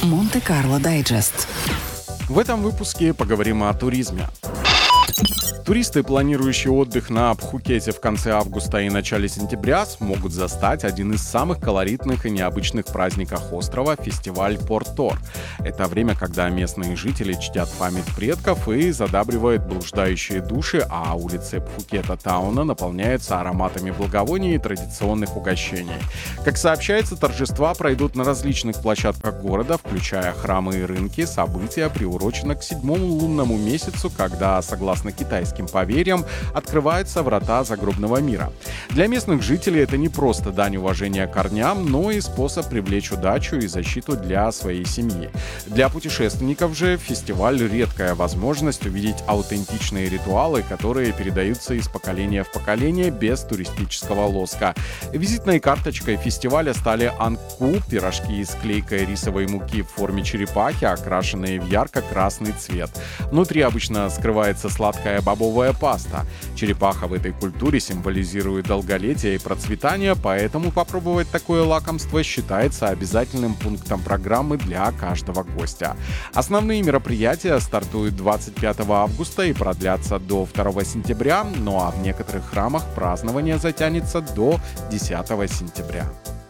Монте-Карло Дайджест. В этом выпуске поговорим о туризме. Туристы, планирующие отдых на Пхукете в конце августа и начале сентября, смогут застать один из самых колоритных и необычных праздников острова — фестиваль Порт-Тор. Это время, когда местные жители чтят память предков и задабривают блуждающие души, а улицы Пхукета-тауна наполняются ароматами благовоний и традиционных угощений. Как сообщается, торжества пройдут на различных площадках города, включая храмы и рынки. Событие приурочено к 7-му лунному месяцу, когда, согласно китайским поверьям, открываются врата загробного мира. Для местных жителей это не просто дань уважения корням, но и способ привлечь удачу и защиту для своей семьи. Для путешественников же фестиваль — редкая возможность увидеть аутентичные ритуалы, которые передаются из поколения в поколение без туристического лоска. Визитной карточкой фестиваля стали ангку — пирожки из клейкой рисовой муки в форме черепахи, окрашенные в ярко-красный цвет. Внутри обычно скрывается сладкая бобовая паста. Черепаха в этой культуре символизирует долголетие и процветание, поэтому попробовать такое лакомство считается обязательным пунктом программы для каждого гостя. Основные мероприятия стартуют 25 августа и продлятся до 2 сентября, ну а в некоторых храмах празднование затянется до 10 сентября.